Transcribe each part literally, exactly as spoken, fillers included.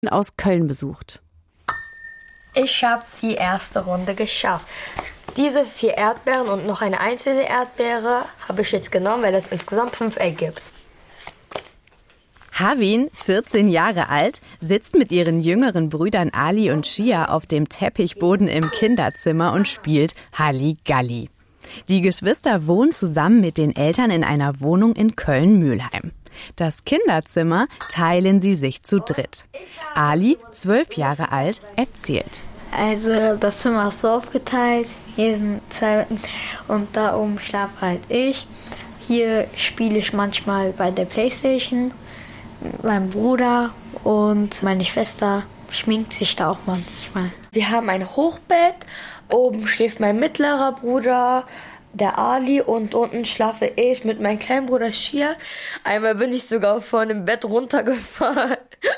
aus Köln besucht. Ich habe die erste Runde geschafft. Diese vier Erdbeeren und noch eine einzelne Erdbeere habe ich jetzt genommen, weil es insgesamt fünf ergibt. Havin, vierzehn Jahre alt, sitzt mit ihren jüngeren Brüdern Ali und Shia auf dem Teppichboden im Kinderzimmer und spielt Halligalli. Die Geschwister wohnen zusammen mit den Eltern in einer Wohnung in Köln-Mühlheim. Das Kinderzimmer teilen sie sich zu dritt. Ali, zwölf Jahre alt, erzählt. Also das Zimmer ist so aufgeteilt, hier sind zwei Betten und da oben schlafe halt ich. Hier spiele ich manchmal bei der Playstation, mein Bruder und meine Schwester schminkt sich da auch manchmal. Wir haben ein Hochbett, oben schläft mein mittlerer Bruder, der Ali, und unten schlafe ich mit meinem kleinen Bruder Shia. Einmal bin ich sogar von dem Bett runtergefallen.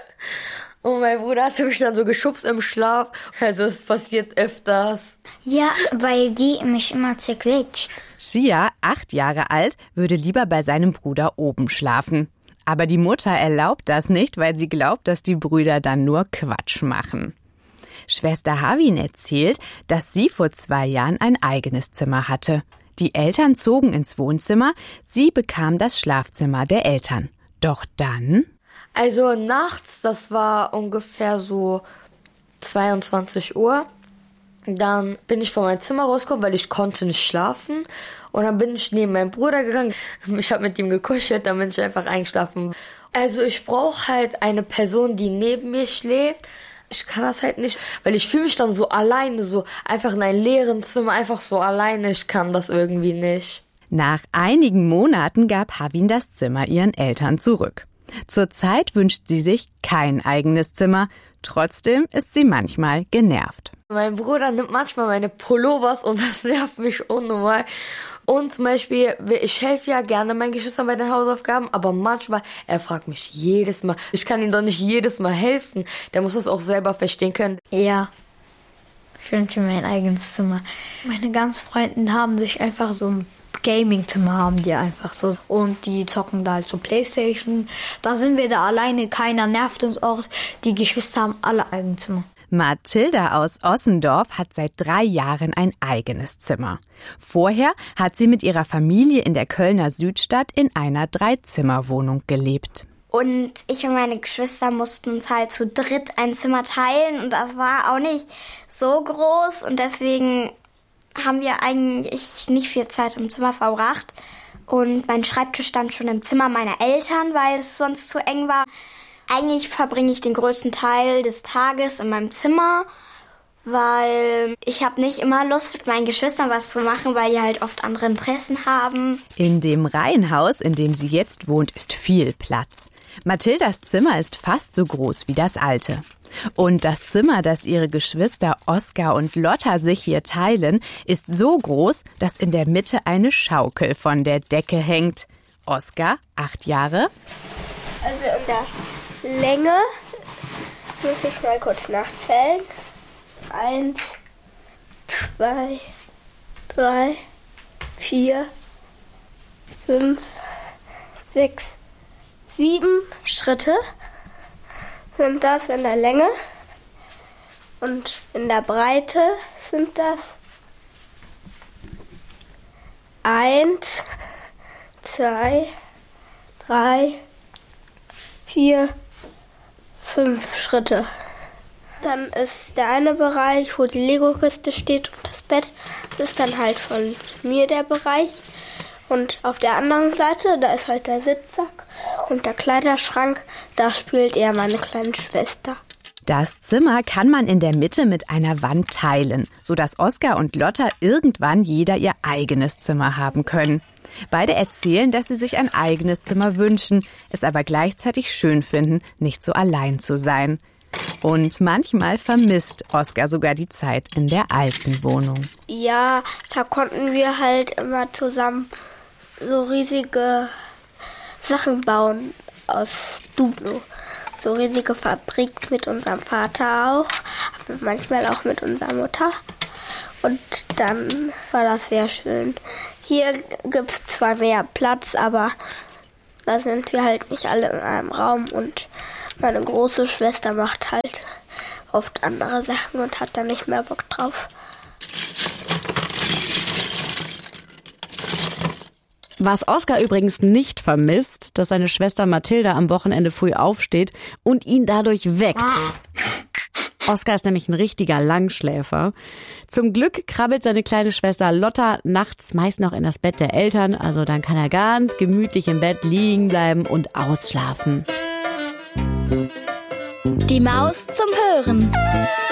Und mein Bruder hatte mich dann so geschubst im Schlaf. Also es passiert öfters. Ja, weil die mich immer zerquetscht. Shia, acht Jahre alt, würde lieber bei seinem Bruder oben schlafen. Aber die Mutter erlaubt das nicht, weil sie glaubt, dass die Brüder dann nur Quatsch machen. Schwester Havin erzählt, dass sie vor zwei Jahren ein eigenes Zimmer hatte. Die Eltern zogen ins Wohnzimmer, sie bekam das Schlafzimmer der Eltern. Doch dann... Also nachts, das war ungefähr so zweiundzwanzig Uhr. Dann bin ich von meinem Zimmer rausgekommen, weil ich konnte nicht schlafen. Und dann bin ich neben meinen Bruder gegangen. Ich habe mit ihm gekuschelt, dann bin ich einfach eingeschlafen. Also ich brauche halt eine Person, die neben mir schläft. Ich kann das halt nicht, weil ich fühle mich dann so alleine, so einfach in einem leeren Zimmer, einfach so alleine. Ich kann das irgendwie nicht. Nach einigen Monaten gab Havin das Zimmer ihren Eltern zurück. Zurzeit wünscht sie sich kein eigenes Zimmer. Trotzdem ist sie manchmal genervt. Mein Bruder nimmt manchmal meine Pullovers und das nervt mich unnormal. Und zum Beispiel, ich helfe ja gerne meinen Geschwistern bei den Hausaufgaben, aber manchmal, er fragt mich jedes Mal. Ich kann ihm doch nicht jedes Mal helfen. Der muss das auch selber verstehen können. Ja, ich wünsche mir ein eigenes Zimmer. Meine ganzen Freunde haben sich einfach so ein Gaming-Zimmer, haben die einfach so. Und die zocken da halt so Playstation. Dann sind wir da alleine, keiner nervt uns auch. Die Geschwister haben alle ein Zimmer. Mathilda aus Ossendorf hat seit drei Jahren ein eigenes Zimmer. Vorher hat sie mit ihrer Familie in der Kölner Südstadt in einer Dreizimmerwohnung gelebt. Und ich und meine Geschwister mussten uns halt zu dritt ein Zimmer teilen und das war auch nicht so groß und deswegen haben wir eigentlich nicht viel Zeit im Zimmer verbracht. Und mein Schreibtisch stand schon im Zimmer meiner Eltern, weil es sonst zu eng war. Eigentlich verbringe ich den größten Teil des Tages in meinem Zimmer, weil ich habe nicht immer Lust, mit meinen Geschwistern was zu machen, weil die halt oft andere Interessen haben. In dem Reihenhaus, in dem sie jetzt wohnt, ist viel Platz. Mathildas Zimmer ist fast so groß wie das alte. Und das Zimmer, das ihre Geschwister Oskar und Lotta sich hier teilen, ist so groß, dass in der Mitte eine Schaukel von der Decke hängt. Oskar, acht Jahre. Also in der Länge muss ich mal kurz nachzählen. Eins, zwei, drei, vier, fünf, sechs, sieben Schritte sind das in der Länge und in der Breite sind das eins, zwei, drei, vier, fünf Schritte. Dann ist der eine Bereich, wo die Lego-Kiste steht und das Bett. Das ist dann halt von mir der Bereich. Und auf der anderen Seite, da ist halt der Sitzsack und der Kleiderschrank. Da spielt eher meine kleine Schwester. Das Zimmer kann man in der Mitte mit einer Wand teilen, sodass Oskar und Lotta irgendwann jeder ihr eigenes Zimmer haben können. Beide erzählen, dass sie sich ein eigenes Zimmer wünschen, es aber gleichzeitig schön finden, nicht so allein zu sein. Und manchmal vermisst Oskar sogar die Zeit in der alten Wohnung. Ja, da konnten wir halt immer zusammen so riesige Sachen bauen aus Duplo. So riesige Fabrik mit unserem Vater auch, aber manchmal auch mit unserer Mutter. Und dann war das sehr schön. Hier gibt es zwar mehr Platz, aber da sind wir halt nicht alle in einem Raum und Meine große Schwester macht halt oft andere Sachen und hat dann nicht mehr Bock drauf. Was Oskar übrigens nicht vermisst, dass seine Schwester Mathilda am Wochenende früh aufsteht und ihn dadurch weckt. Oskar ist nämlich ein richtiger Langschläfer. Zum Glück krabbelt seine kleine Schwester Lotta nachts meist noch in das Bett der Eltern, also dann kann er ganz gemütlich im Bett liegen bleiben und ausschlafen. Die Maus zum Hören.